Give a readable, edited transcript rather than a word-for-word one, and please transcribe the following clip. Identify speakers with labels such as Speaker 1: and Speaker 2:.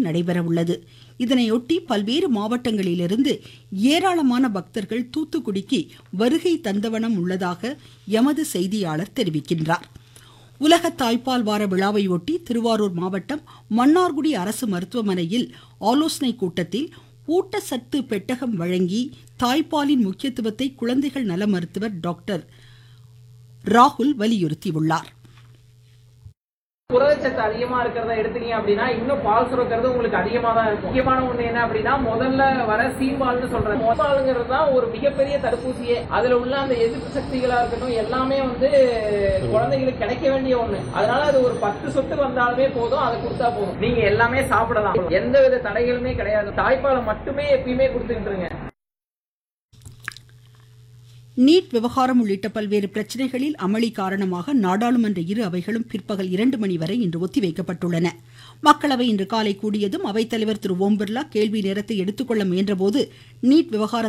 Speaker 1: நடைபெற உள்ளது. இதனையொட்டி பல்வேறு மாவட்டங்களிலிருந்து ஏராளமான பக்தர்கள் தூத்துக்குடிக்கு வருகை தந்தவண்ணம் உள்ளதாக எமது செய்தியாளர் தெரிவிக்கின்றார். உலக தாய்ப்பால் வார விழாவையொட்டி திருவாரூர் மாவட்டம் மன்னார்குடி அரசு மருத்துவமனையில் ஆலோசனை கூட்டத்தில் ஊட்டச்சத்து பெட்டகம் வழங்கி தாய்ப்பாலின் முக்கியத்துவத்தை குழந்தைகள் நல மருத்துவர் டாக்டர் ராகுல் வலியுறுத்தியுள்ளார்.
Speaker 2: புரதச்சத்து அதிகமா இருக்கிறத எடுத்தீங்க அப்படின்னா இன்னும் பால் சுரக்கிறது உங்களுக்கு அதிகமா தான் இருக்கும். முக்கியமான ஒண்ணு என்ன அப்படின்னா முதல்ல வர சீம்பால்னு சொல்ற பாலுங்கிறது தான் ஒரு மிகப்பெரிய தடுப்பூசியே. அதுல உள்ள அந்த எதிர்ப்பு சக்திகளா இருக்கட்டும் எல்லாமே குழந்தைகளுக்கு கிடைக்க வேண்டிய ஒண்ணு. அதனால அது ஒரு 10 சொட்டு வந்தாலுமே போதும், அதை கொடுத்தா போதும். நீங்க எல்லாமே சாப்பிடலாம், எந்த வித தடைகளுமே கிடையாது. தாய்ப்பாலை மட்டுமே எப்பயுமே கொடுத்துக்கிட்டு இருங்க.
Speaker 1: நீட் விவகாரம் உள்ளிட்ட பல்வேறு பிரச்சனைகளில் அமளி காரணமாக நாடாளுமன்ற இரு அவைகளும் பிற்பகல் 2 மணி வரை இன்று ஒத்திவைக்கப்பட்டுள்ளன. மக்களவை இன்று காலை கூடியதும் அவைத்தலைவர் திரு ஓம் பிர்லா கேள்வி நேரத்தை எடுத்துக்கொள்ள முயன்றபோது நீட் விவகாரம்